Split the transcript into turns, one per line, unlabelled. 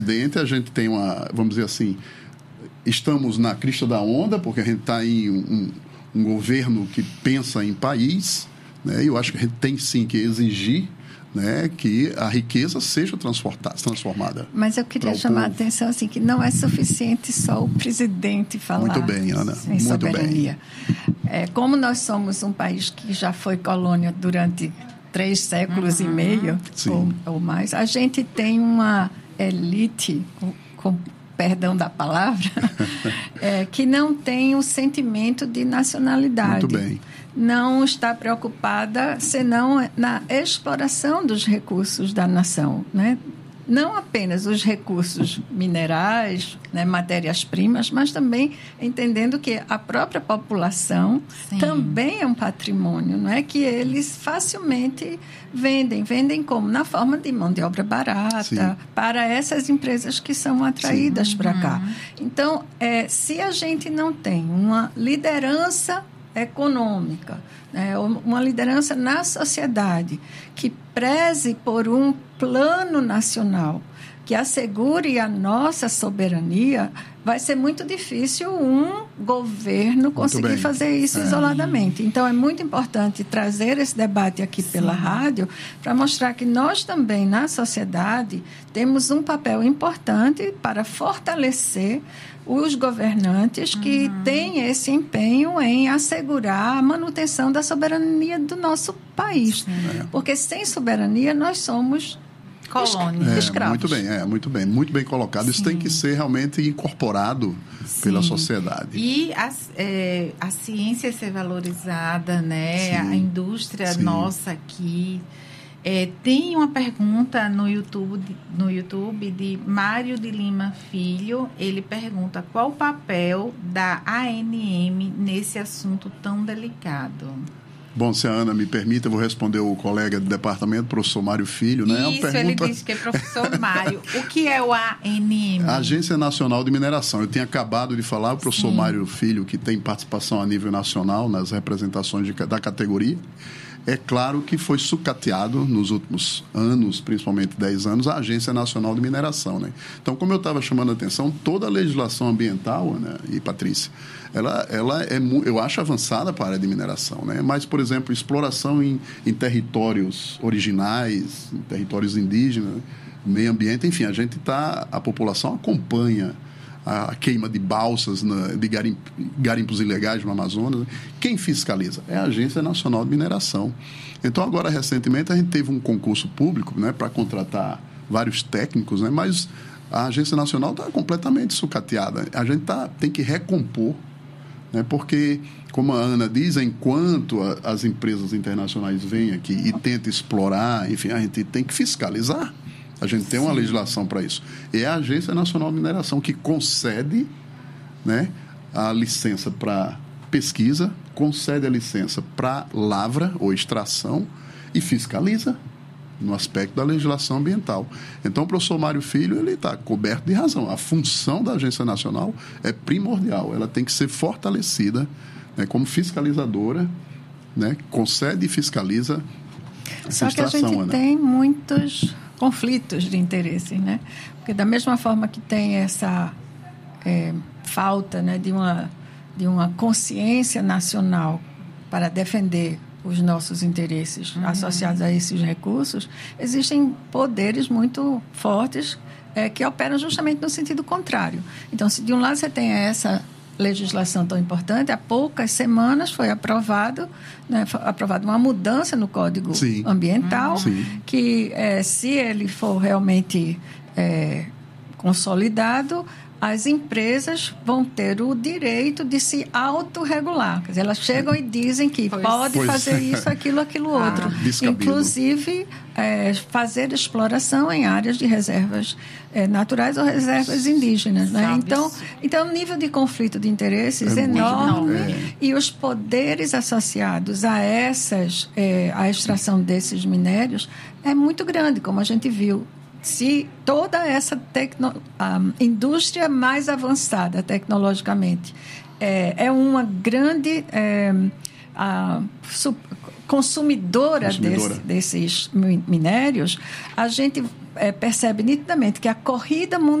A gente tem vamos dizer assim, estamos na crista da onda, porque a gente está em um governo que pensa em país, né? E eu acho que a gente tem sim que exigir, né, que a riqueza seja transformada.
Mas eu queria chamar a atenção assim, que não é suficiente só o presidente falar.
Muito bem, Ana.
Em
muito
soberania. Bem. Como nós somos um país que já foi colônia durante 3 séculos e meio ou mais, a gente tem uma elite, com perdão da palavra, que não tem o sentimento de nacionalidade.
Muito bem.
Não está preocupada senão na exploração dos recursos da nação, né? Não apenas os recursos minerais, né, matérias-primas, mas também entendendo que a própria população também é um patrimônio, não é? Que eles facilmente vendem como? Na forma de mão de obra barata para essas empresas que são atraídas para cá. Então, se a gente não tem uma liderança econômica, né, uma liderança na sociedade que preze por um plano nacional que assegure a nossa soberania, vai ser muito difícil um governo conseguir fazer isso isoladamente. Então, é muito importante trazer esse debate aqui pela rádio para mostrar que nós também, na sociedade, temos um papel importante para fortalecer os governantes que têm esse empenho em assegurar a manutenção da soberania do nosso país. Porque sem soberania nós somos colônia, escravos.
Muito bem colocado. Isso tem que ser realmente incorporado pela sociedade.
E a ciência ser valorizada, né? A indústria nossa aqui. Tem uma pergunta no YouTube de Mário de Lima Filho. Ele pergunta: qual o papel da ANM nesse assunto tão delicado?
Bom, se a Ana me permite, eu vou responder o colega do departamento, professor Mário Filho, né?
Isso, ele disse que é professor Mário. O que é o ANM?
Agência Nacional de Mineração. Eu tinha acabado de falar, o professor Mário Filho, que tem participação a nível nacional nas representações da categoria. É claro que foi sucateado nos últimos anos, principalmente 10 anos, a Agência Nacional de Mineração, né? Então, como eu estava chamando a atenção, toda a legislação ambiental, né, e Patrícia, ela eu acho avançada para a área de mineração, né? Mas, por exemplo, exploração em territórios originais, em territórios indígenas, meio ambiente, enfim, a população acompanha a queima de balsas, de garimpos ilegais no Amazonas. Quem fiscaliza? É a Agência Nacional de Mineração. Então, agora, recentemente, a gente teve um concurso público, né, para contratar vários técnicos, né, mas a Agência Nacional está completamente sucateada. A gente tem que recompor, né, porque, como a Ana diz, enquanto as empresas internacionais vêm aqui e tentam explorar, enfim, a gente tem que fiscalizar. A gente tem uma legislação para isso. É a Agência Nacional de Mineração que concede, né, a licença para pesquisa, concede a licença para lavra ou extração e fiscaliza no aspecto da legislação ambiental. Então, o professor Mário Filho, ele está coberto de razão. A função da Agência Nacional é primordial. Ela tem que ser fortalecida, né, como fiscalizadora, né, concede e fiscaliza essa extração.
Só que a gente tem muitos conflitos de interesse, né? Porque da mesma forma que tem essa falta, né, de uma consciência nacional para defender os nossos interesses associados a esses recursos, existem poderes muito fortes que operam justamente no sentido contrário. Então, se de um lado você tem essa legislação tão importante, há poucas semanas foi aprovada uma mudança no Código Ambiental, que se ele for realmente consolidado, as empresas vão ter o direito de se autorregular. Quer dizer, elas chegam e dizem que pode fazer isso, aquilo outro. Inclusive, fazer exploração em áreas de reservas naturais ou reservas indígenas, né? Então, o nível de conflito de interesses é enorme. E os poderes associados a a extração desses minérios é muito grande, como a gente viu. Se toda essa indústria mais avançada tecnologicamente é uma grande consumidora desses minérios, a gente percebe nitidamente que a corrida mundial